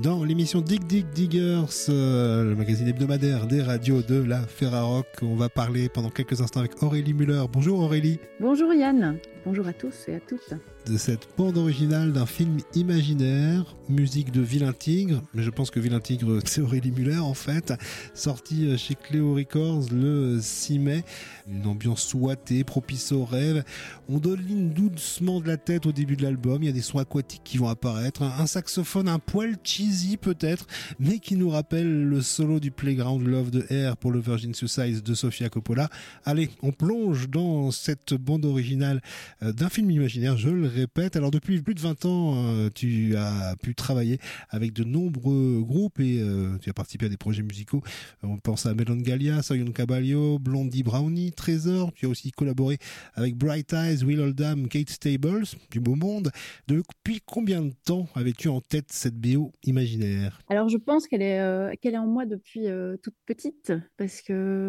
dans l'émission Dig Dig Diggers, le magazine hebdomadaire des radios de la Ferrarock. On va parler pendant quelques instants avec Aurélie Müller. Bonjour Aurélie. Bonjour Yann. Bonjour à tous et à toutes. De cette bande originale d'un film imaginaire, musique de Vilain Tigre, mais je pense que Vilain Tigre c'est Aurélie Müller en fait, sorti chez Cléo Records le 6 mai, une ambiance ouatée, propice aux rêves. On doline doucement de la tête au début de l'album, il y a des sons aquatiques qui vont apparaître, un saxophone un poil cheesy peut-être, mais qui nous rappelle le solo du Playground Love de Air pour le Virgin Suicide de Sofia Coppola. Allez, on plonge dans cette bande originale d'un film imaginaire, je le répète. Alors depuis plus de 20 ans, tu as pu travailler avec de nombreux groupes et tu as participé à des projets musicaux. On pense à Melangalia, Soyon Caballo, Blondie Brownie, Trésor. Tu as aussi collaboré avec Bright Eyes, Will Oldham, Kate Stables, du beau monde. Depuis combien de temps avais-tu en tête cette BO imaginaire ? Alors je pense qu'elle est en moi depuis toute petite parce que